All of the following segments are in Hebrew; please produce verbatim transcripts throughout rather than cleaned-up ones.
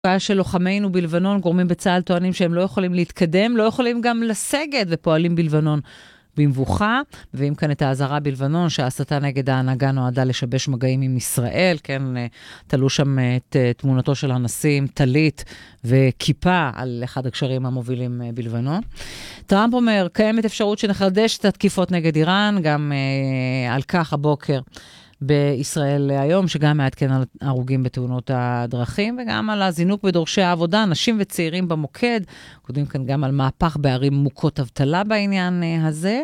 של לוחמינו בלבנון, גורמים בצה"ל טוענים שהם לא יכולים להתקדם, לא יכולים גם לסגת ופועלים בלבנון במבוכה, מביאים כאן את האזהרה בלבנון שההסתה נגד ההנהגה נועדה לשבש מגעים עם ישראל, כן, תלו שם את תמונתו של הנשיא עם טלית וכיפה על אחד הקשרים המובילים בלבנון. טראמפ אומר, קיימת אפשרות שנחדש את התקיפות נגד איראן, גם אה, על כך הבוקר בישראל היום, שגם מעדכן על הרוגים בתאונות הדרכים, וגם על הזינוק בדורשי העבודה, נשים וצעירים במוקד, קודם כאן גם על מהפך בערים מוכות אבטלה בעניין הזה,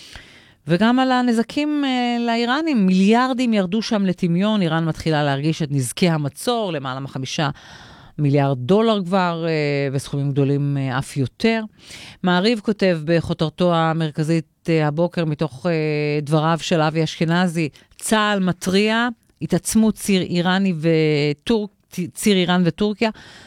וגם על הנזקים לאיראנים, מיליארדים ירדו שם לטמיון, איראן מתחילה להרגיש את נזקי המצור, למעלה מחמישה מיליארד דולר כבר, וסכומים גדולים אף יותר. מעריב כותב בחותרתו המרכזית הבוקר מתוך דבריו של אבי אשכנזי, צה"ל מטריע, התעצמות ציר איראני וטורק, ציר איראן וטורקיה,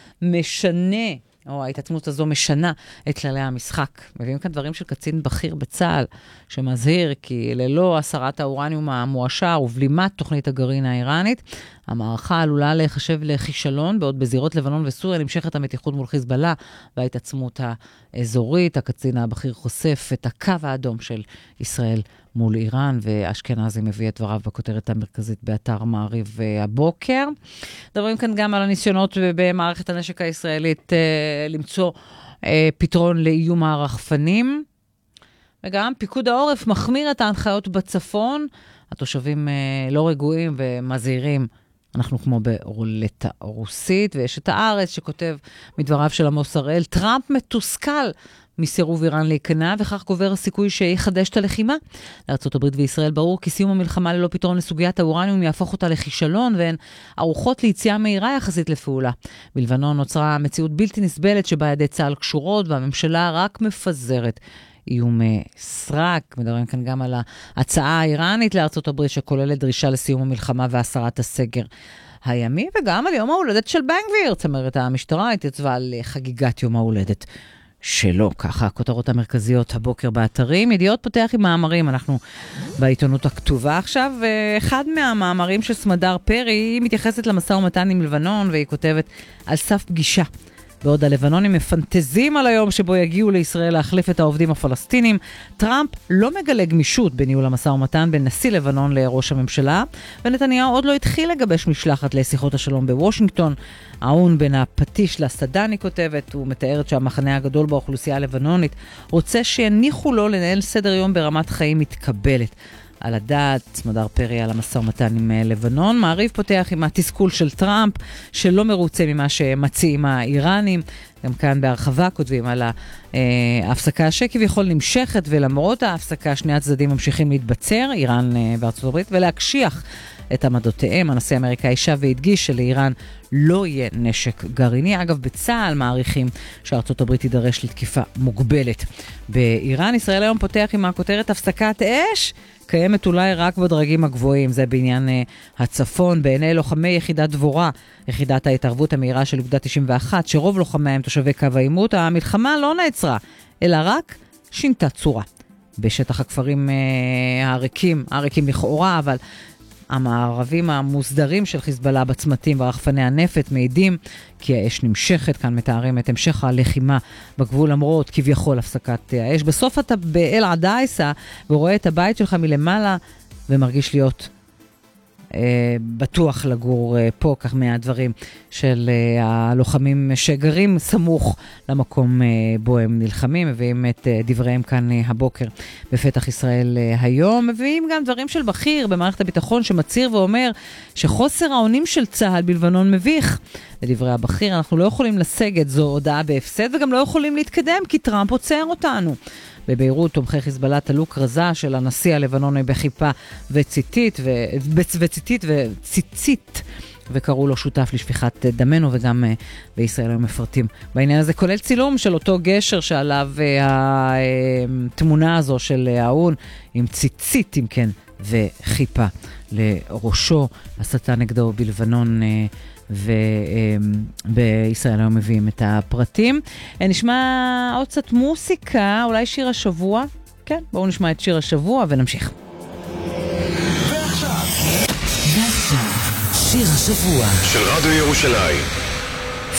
משנה, או ההתעצמות הזו משנה את כללי המשחק. מביאים כאן דברים של קצין בכיר בצה"ל, שמזהיר כי ללא הסרת האורניום המואשר ובלימת תוכנית הגרעין האיראנית, המערכה עלולה להיחשב לכישלון, בעוד בזירות לבנון וסוריה נמשכת המתיחות מול חיזבאללה, וההתעצמות האזורית. הקצין הבכיר חושף את הקו האדום של ישראל מול איראן, ואשכנזי מביא את דבריו בכותרת המרכזית באתר מעריב הבוקר. דברים כאן גם על הניסיונות במערכת הנשק הישראלית למצוא פתרון לאיום הרחפנים, וגם פיקוד העורף מחמיר את ההנחיות בצפון. התושבים לא רגועים ומזהירים, אנחנו כמו ברולטה רוסית. ויש את הארץ שכותב מדבריו של עמוס הראל, טראמפ מתוסכל מסירוב איראן להיכנע, וכך גובר הסיכוי שיחדש את הלחימה. לארצות הברית וישראל ברור כי סיום המלחמה ללא פתרון לסוגיית האורניום יהפוך אותה לכישלון, והן ערוכות ליציאה מהירה יחסית לפעולה. בלבנון נוצרה מציאות בלתי נסבלת שבה ידי צה"ל קשורות, והממשלה רק מפזרת איום סרק. מדברים כאן גם על ההצעה האיראנית לארצות הברית, שכוללת דרישה לסיום המלחמה והסרת הסגר הימי, וגם על יום ההולדת של בן גביר. צמרת המשטרה התייצבה על חגיגת יום ההולדת שלו. ככה הכותרות המרכזיות הבוקר באתרים. ידיעות פותח עם מאמרים, אנחנו בעיתונות הכתובה עכשיו, ואחד מהמאמרים של סמדר פרי, היא מתייחסת למשא ומתן עם לבנון, והיא כותבת על סף פגישה. בעוד הלבנונים מפנטזים על היום שבו יגיעו לישראל להחליף את העובדים הפלסטינים, טראמפ לא מגלה גמישות בניהול המשא ומתן בין נשיא לבנון לראש הממשלה, ונתניהו עוד לא התחיל לגבש משלחת לשיחות השלום בוושינגטון. העון בין הפטיש לסדני כותבת, הוא מתארת שהמחנה הגדול באוכלוסייה הלבנונית רוצה שיניחו לו לנהל סדר יום ברמת חיים מתקבלת. על הדעת, סמדר פרי על המשא ומתן עם לבנון. מעריב פותח עם התסכול של טראמפ, שלא מרוצה ממה שמציעים האיראנים. גם כאן בהרחבה כותבים על ההפסקה שכביכול נמשכת, ולמרות ההפסקה שני הצדדים ממשיכים להתבצר, איראן וארצות הברית, ולהקשיח את עמדותיהם. הנשיא האמריקאי שב והדגיש שלאיראן לא יהיה נשק גרעיני. אגב, בצה"ל מעריכים שארצות הברית תידרש לתקיפה מוגבלת באיראן. ישראל היום פותח עם הכותרת הפסקת אש, קיימת אולי רק בדרגים הגבוהים. זה בעניין uh, הצפון. בעיני לוחמי יחידת דבורה, יחידת ההתערבות המהירה של אוגדה תשעים ואחת, שרוב לוחמי הם תושבי קו העימות, המלחמה לא נעצרה, אלא רק שינתה צורה. בשטח הכפרים uh, הריקים, הריקים לכאורה, אבל המערבים המוסדרים של חיזבאללה בצמתים ורחפני הנפט מעידים כי האש נמשכת. כאן מתארים את המשך הלחימה בגבול למרות כביכול הפסקת האש. בסוף אתה באל עדייסה ורואה את הבית שלך מלמעלה ומרגיש להיות אה, בטוח לגור אה, פה, כך מהדברים של אה, הלוחמים שגרים סמוך למקום אה, בו הם נלחמים. מביאים את אה, דבריהם כאן אה, הבוקר בפתח ישראל אה, היום. מביאים גם דברים של בכיר במערכת הביטחון שמציר ואומר שחוסר האונים של צה"ל בלבנון מביך. לדברי הבכיר, אנחנו לא יכולים לסגת, זו הודעה בהפסד, וגם לא יכולים להתקדם כי טראמפ עוצר אותנו. בביירות תומכי חיזבאללה תלו כרזה של הנשיא הלבנוני בחיפה וציטית וציטית וציצית, וקראו לו שותף לשפיכת דמנו, וגם בישראל הם מפרטים בעניין הזה, כולל צילום של אותו גשר שעליו התמונה הזו של האון עם ציצית, אם כן, וחיפה לראשו. הסתה נגדו בלבנון, ובישראל היום מביאים את הפרטים. נשמע עוד קצת מוסיקה, אולי שיר השבוע. כן, בואו נשמע את שיר השבוע ונמשיך. ועכשיו, ועכשיו, שיר השבוע של רדיו ירושלים.